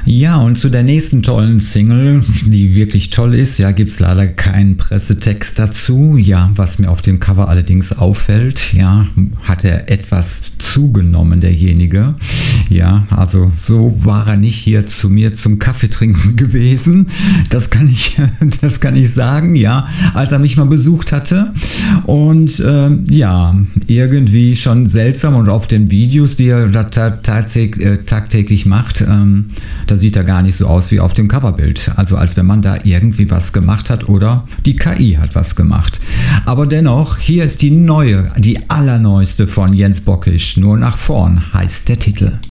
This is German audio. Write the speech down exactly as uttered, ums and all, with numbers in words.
Ja, und zu der nächsten tollen Single, die wirklich toll ist, ja, gibt es leider keinen Pressetext dazu. Ja, was mir auf dem Cover allerdings auffällt, ja, hat er etwas zugenommen, derjenige. Ja, also so war er nicht hier zu mir zum Kaffeetrinken gewesen. Das kann ich, das kann ich sagen, ja, als er mich mal besucht hatte. Und äh, ja, irgendwie schon seltsam, und auf den Videos, die er da tagtäglich, äh, tagtäglich macht, ähm, da sieht er gar nicht so aus wie auf dem Coverbild. Also als wenn man da irgendwie was gemacht hat oder die K I hat was gemacht. Aber dennoch, hier ist die neue, die allerneueste von Jens Bockisch. Nur nach vorn heißt der Titel.